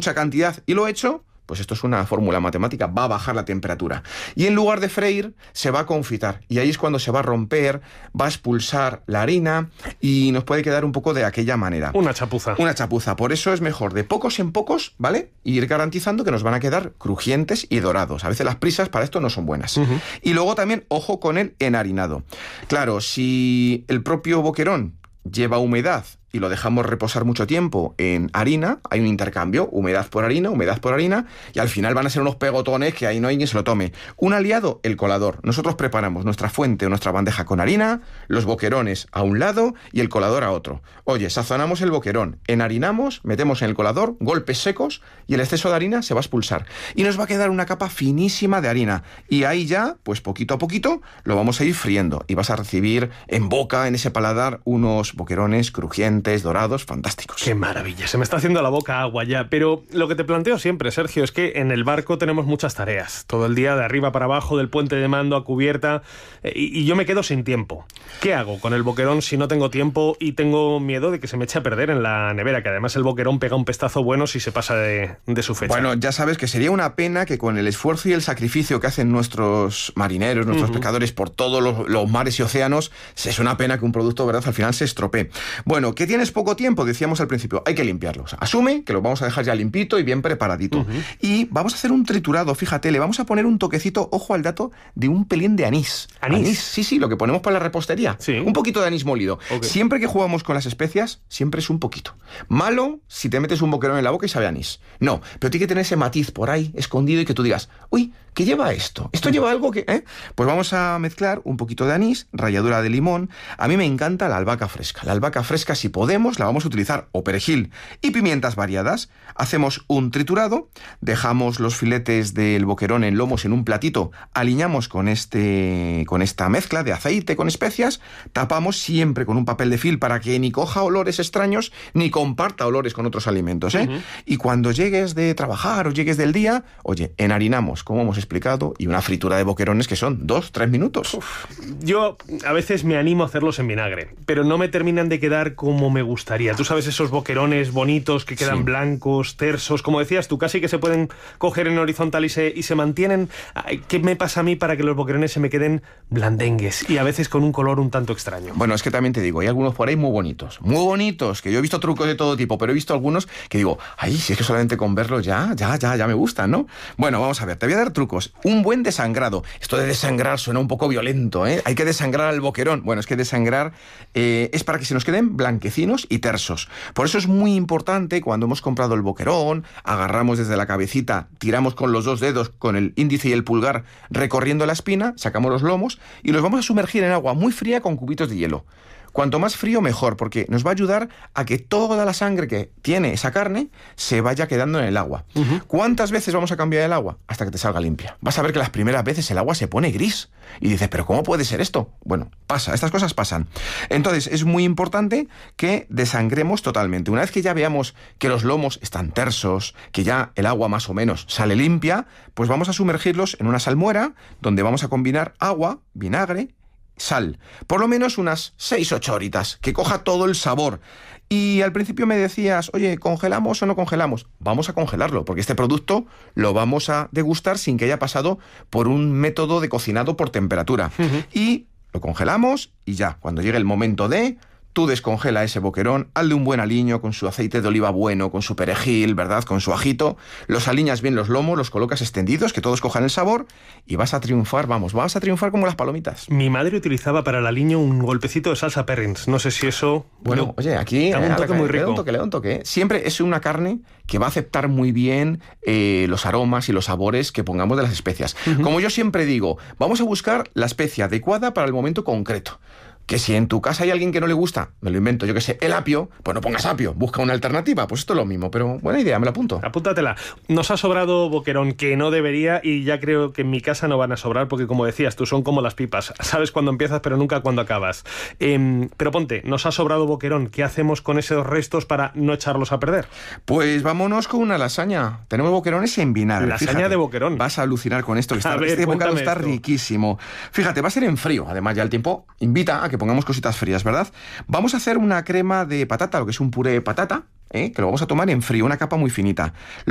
mucha cantidad y lo echo, pues esto es una fórmula matemática, va a bajar la temperatura. Y en lugar de freír, se va a confitar. Y ahí es cuando se va a romper, va a expulsar la harina y nos puede quedar un poco de aquella manera. Una chapuza. Una chapuza. Por eso es mejor de pocos en pocos, ¿vale? Y ir garantizando que nos van a quedar crujientes y dorados. A veces las prisas para esto no son buenas. Y luego también, ojo con el enharinado. Claro, si el propio boquerón lleva humedad y lo dejamos reposar mucho tiempo en harina, hay un intercambio, humedad por harina, y al final van a ser unos pegotones que ahí no hay quien se lo tome. Un aliado, el colador. Nosotros preparamos nuestra fuente o nuestra bandeja con harina, los boquerones a un lado y el colador a otro. Oye, sazonamos el boquerón, enharinamos, metemos en el colador, golpes secos, y el exceso de harina se va a expulsar. Y nos va a quedar una capa finísima de harina. Y ahí ya, pues poquito a poquito, lo vamos a ir friendo. Y vas a recibir en boca, en ese paladar, unos boquerones crujientes, dorados, fantásticos. ¡Qué maravilla! Se me está haciendo la boca agua ya. Pero lo que te planteo siempre, Sergio, es que en el barco tenemos muchas tareas. Todo el día de arriba para abajo, del puente de mando a cubierta, y yo me quedo sin tiempo. ¿Qué hago con el boquerón si no tengo tiempo y tengo miedo de que se me eche a perder en la nevera? Que además el boquerón pega un pestazo bueno si se pasa de su fecha. Bueno, ya sabes que sería una pena que con el esfuerzo y el sacrificio que hacen nuestros marineros, nuestros pescadores por todos los mares y océanos, es una pena que un producto, ¿verdad?, al final se estropee. Bueno, ¿qué tienes poco tiempo? Decíamos al principio, hay que limpiarlo. O sea, asume que lo vamos a dejar ya limpito y bien preparadito. Y vamos a hacer un triturado, fíjate, le vamos a poner un toquecito, ojo al dato, de un pelín de anís. ¿Anís? Sí, lo que ponemos para la repostería. Sí. Un poquito de anís molido. Okay. Siempre que jugamos con las especias, siempre es un poquito. Malo si te metes un boquerón en la boca y sabe a anís. No, pero tiene que tener ese matiz por ahí, escondido, y que tú digas, uy, ¿qué lleva esto? ¿Esto lleva algo que...? Pues vamos a mezclar un poquito de anís, ralladura de limón. A mí me encanta la albahaca fresca. La albahaca fresca, si podemos, la vamos a utilizar, o perejil y pimientas variadas. Hacemos un triturado, dejamos los filetes del boquerón en lomos en un platito, aliñamos con esta mezcla de aceite con especias, tapamos siempre con un papel de film para que ni coja olores extraños ni comparta olores con otros alimentos, Y cuando llegues de trabajar o llegues del día, oye, enharinamos, como hemos explicado, y una fritura de boquerones que son 2-3 minutos. Yo a veces me animo a hacerlos en vinagre, pero no me terminan de quedar como me gustaría. Tú sabes, esos boquerones bonitos que quedan blancos, tersos, como decías tú, casi que se pueden coger en horizontal y se mantienen. ¿Qué me pasa a mí para que los boquerones se me queden blandengues y a veces con un color un tanto extraño? Bueno, es que también te digo, hay algunos por ahí muy bonitos, que yo he visto trucos de todo tipo, pero he visto algunos que digo, ay, si es que solamente con verlos ya me gustan, ¿no? Bueno, vamos a ver, te voy a dar trucos. Un buen desangrado. Esto de desangrar suena un poco violento, ¿eh? Hay que desangrar al boquerón. Bueno, es que desangrar es para que se nos queden blanquecinos y tersos. Por eso es muy importante, cuando hemos comprado el boquerón, agarramos desde la cabecita, tiramos con los 2 dedos, con el índice y el pulgar, recorriendo la espina, sacamos los lomos y los vamos a sumergir en agua muy fría con cubitos de hielo. Cuanto más frío, mejor, porque nos va a ayudar a que toda la sangre que tiene esa carne se vaya quedando en el agua. ¿Cuántas veces vamos a cambiar el agua? Hasta que te salga limpia. Vas a ver que las primeras veces el agua se pone gris. Y dices, ¿pero cómo puede ser esto? Bueno, pasa, estas cosas pasan. Entonces, es muy importante que desangremos totalmente. Una vez que ya veamos que los lomos están tersos, que ya el agua más o menos sale limpia, pues vamos a sumergirlos en una salmuera donde vamos a combinar agua, vinagre, sal, por lo menos unas 6-8 horitas, que coja todo el sabor. Y al principio me decías, oye, ¿congelamos o no congelamos? Vamos a congelarlo, porque este producto lo vamos a degustar sin que haya pasado por un método de cocinado por temperatura. Y lo congelamos y ya, cuando llegue el momento de... Tú descongela ese boquerón, hazle un buen aliño con su aceite de oliva bueno, con su perejil, ¿verdad?, con su ajito, los aliñas bien los lomos, los colocas extendidos, que todos cojan el sabor, y vas a triunfar, vas a triunfar como las palomitas. Mi madre utilizaba para el aliño un golpecito de salsa Perrins, no sé si eso... Bueno, oye, aquí da un toque muy rico. Le da un toque. Siempre es una carne que va a aceptar muy bien los aromas y los sabores que pongamos de las especias. Como yo siempre digo, vamos a buscar la especia adecuada para el momento concreto. Que si en tu casa hay alguien que no le gusta, me lo invento, yo que sé, el apio, pues no pongas apio, busca una alternativa, pues esto es lo mismo, pero buena idea, me la apunto. Apúntatela. Nos ha sobrado boquerón, que no debería, y ya creo que en mi casa no van a sobrar, porque como decías tú, son como las pipas, sabes cuándo empiezas pero nunca cuándo acabas. Pero ponte, nos ha sobrado boquerón, ¿qué hacemos con esos restos para no echarlos a perder? Pues vámonos con una lasaña, tenemos boquerones en vinagre. Lasaña de boquerón. Vas a alucinar con esto, este bocado está riquísimo. Fíjate, va a ser en frío, además ya el tiempo invita a que pongamos cositas frías, ¿verdad? Vamos a hacer una crema de patata, lo que es un puré de patata, que lo vamos a tomar en frío, una capa muy finita.